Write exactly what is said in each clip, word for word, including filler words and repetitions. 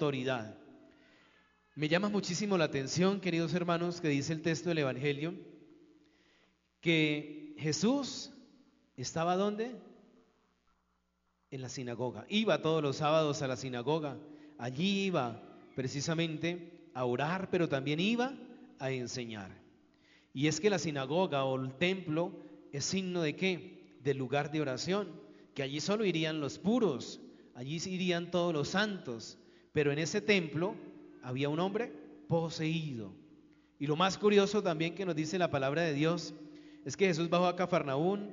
autoridad. Me llama muchísimo la atención, queridos hermanos, que dice el texto del Evangelio, que Jesús estaba ¿dónde? En la sinagoga. Iba todos los sábados a la sinagoga. Allí iba precisamente a orar, pero también iba a enseñar. Y es que la sinagoga o el templo es signo ¿de qué? Del lugar de oración, que allí solo irían los puros, allí irían todos los santos, pero en ese templo había un hombre poseído. Y lo más curioso también que nos dice la palabra de Dios es que Jesús bajó a Cafarnaún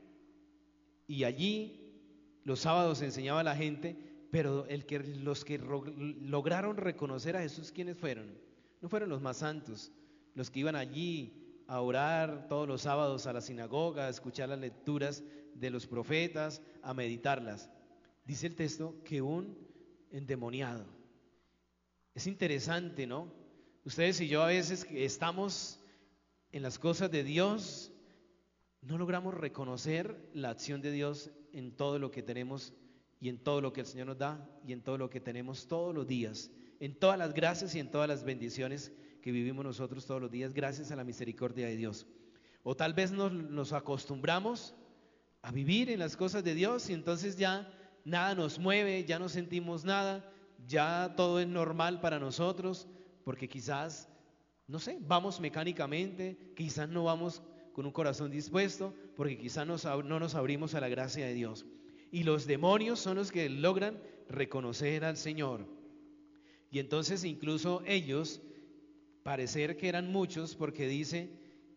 y allí los sábados enseñaba a la gente, pero el que, los que lograron reconocer a Jesús, ¿quiénes fueron? No fueron los más santos, los que iban allí a orar todos los sábados a la sinagoga, a escuchar las lecturas de los profetas, a meditarlas. Dice el texto que un endemoniado. Es interesante, ¿no? Ustedes y yo a veces estamos en las cosas de Dios, no logramos reconocer la acción de Dios en todo lo que tenemos y en todo lo que el Señor nos da y en todo lo que tenemos todos los días, en todas las gracias y en todas las bendiciones que vivimos nosotros todos los días, gracias a la misericordia de Dios. O tal vez nos, nos acostumbramos a vivir en las cosas de Dios y entonces ya nada nos mueve, ya no sentimos nada, ya todo es normal para nosotros, porque quizás, no sé, vamos mecánicamente, quizás no vamos con un corazón dispuesto, porque quizás nos, no nos abrimos a la gracia de Dios. Y los demonios son los que logran reconocer al Señor. Y entonces incluso ellos, parecer que eran muchos, porque dice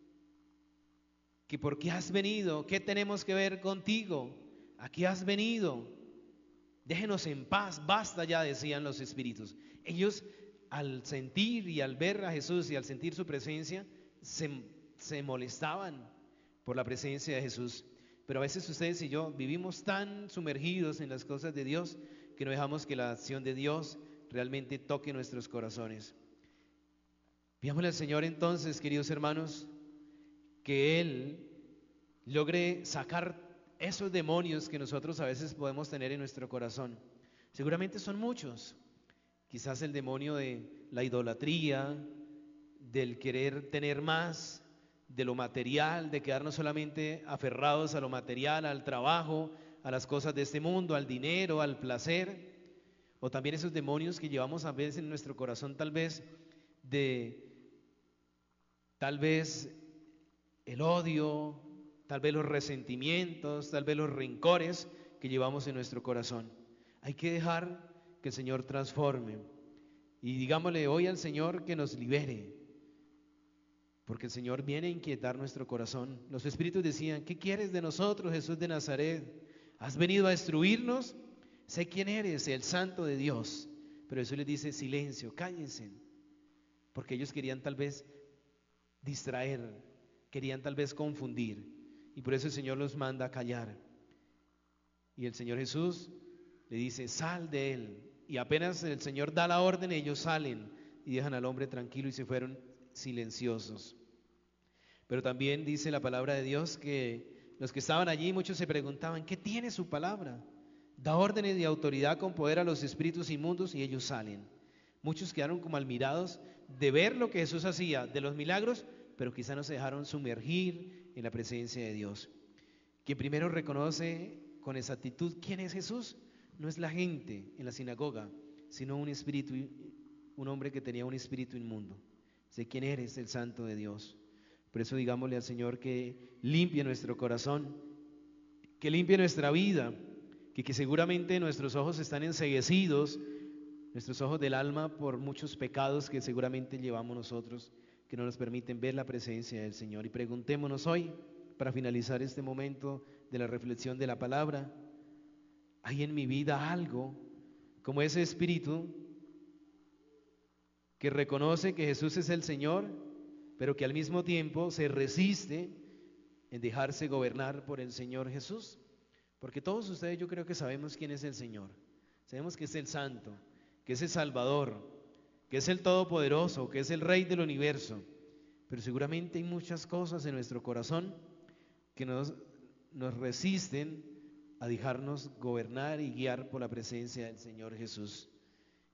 que ¿por qué has venido? ¿Qué tenemos que ver contigo? ¿A qué has venido? Déjenos en paz, basta ya, decían los espíritus. Ellos al sentir y al ver a Jesús y al sentir su presencia, se, se molestaban por la presencia de Jesús. Pero a veces ustedes y yo vivimos tan sumergidos en las cosas de Dios que no dejamos que la acción de Dios realmente toque nuestros corazones. Pidámosle al Señor entonces, queridos hermanos, que Él logre sacar esos demonios que nosotros a veces podemos tener en nuestro corazón. Seguramente son muchos. Quizás el demonio de la idolatría, del querer tener más, de lo material, de quedarnos solamente aferrados a lo material, al trabajo, a las cosas de este mundo, al dinero, al placer. O también esos demonios que llevamos a veces en nuestro corazón, tal vez de tal vez el odio, tal vez los resentimientos, tal vez los rencores que llevamos en nuestro corazón. Hay que dejar que el Señor transforme y digámosle hoy al Señor que nos libere, porque el Señor viene a inquietar nuestro corazón. Los espíritus decían: ¿qué quieres de nosotros, Jesús de Nazaret? ¿Has venido a destruirnos? Sé quién eres, el Santo de Dios. Pero Jesús les dice: silencio, cállense, porque ellos querían tal vez distraer, querían tal vez confundir, y por eso el Señor los manda a callar. Y el Señor Jesús le dice: sal de él. Y apenas el Señor da la orden, ellos salen y dejan al hombre tranquilo y se fueron silenciosos. Pero también dice la palabra de Dios que los que estaban allí, muchos se preguntaban: ¿qué tiene su palabra? Da órdenes de autoridad con poder a los espíritus inmundos y ellos salen. Muchos quedaron como admirados de ver lo que Jesús hacía, de los milagros, pero quizá no se dejaron sumergir en la presencia de Dios. Quien primero reconoce con exactitud quién es Jesús, no es la gente en la sinagoga, sino un espíritu, un hombre que tenía un espíritu inmundo. Sé quién eres, el Santo de Dios. Por eso digámosle al Señor que limpie nuestro corazón, que limpie nuestra vida, que, que seguramente nuestros ojos están enceguecidos, nuestros ojos del alma, por muchos pecados que seguramente llevamos nosotros, que no nos permiten ver la presencia del Señor. Y preguntémonos hoy, para finalizar este momento de la reflexión de la palabra: ¿hay en mi vida algo como ese espíritu que reconoce que Jesús es el Señor, pero que al mismo tiempo se resiste en dejarse gobernar por el Señor Jesús? Porque todos ustedes, yo creo que sabemos quién es el Señor. Sabemos que es el Santo, que es el Salvador, que es el Todopoderoso, que es el Rey del universo. Pero seguramente hay muchas cosas en nuestro corazón que nos, nos resisten a dejarnos gobernar y guiar por la presencia del Señor Jesús.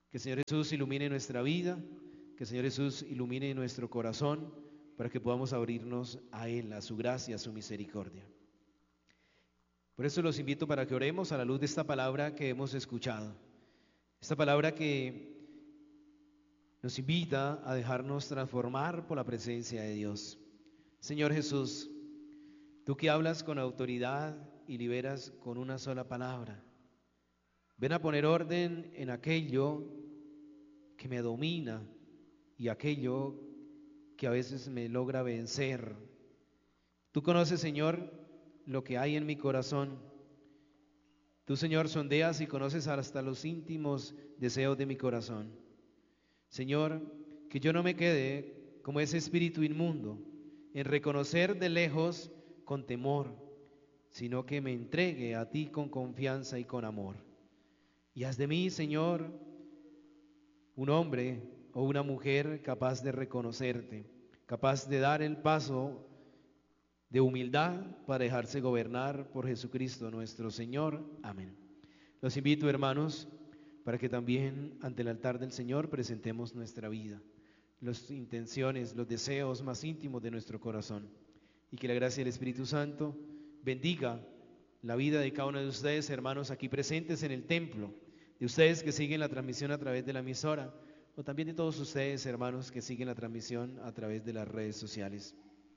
Que el Señor Jesús ilumine nuestra vida, que el Señor Jesús ilumine nuestro corazón para que podamos abrirnos a Él, a su gracia, a su misericordia. Por eso los invito para que oremos a la luz de esta palabra que hemos escuchado. Esta palabra que nos invita a dejarnos transformar por la presencia de Dios. Señor Jesús, tú que hablas con autoridad y liberas con una sola palabra, ven a poner orden en aquello que me domina y aquello que a veces me logra vencer. Tú conoces, Señor, lo que hay en mi corazón. Tú, Señor, sondeas y conoces hasta los íntimos deseos de mi corazón. Señor, que yo no me quede como ese espíritu inmundo en reconocer de lejos con temor, sino que me entregue a ti con confianza y con amor. Y haz de mí, Señor, un hombre o una mujer capaz de reconocerte, capaz de dar el paso de humildad para dejarse gobernar por Jesucristo nuestro Señor. Amén. Los invito, hermanos, para que también ante el altar del Señor presentemos nuestra vida, las intenciones, los deseos más íntimos de nuestro corazón, y que la gracia del Espíritu Santo bendiga la vida de cada uno de ustedes, hermanos, aquí presentes en el templo, de ustedes que siguen la transmisión a través de la emisora, o también de todos ustedes, hermanos, que siguen la transmisión a través de las redes sociales.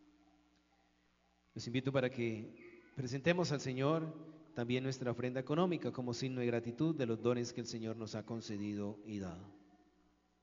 Los invito para que presentemos al Señor también nuestra ofrenda económica como signo de gratitud de los dones que el Señor nos ha concedido y dado.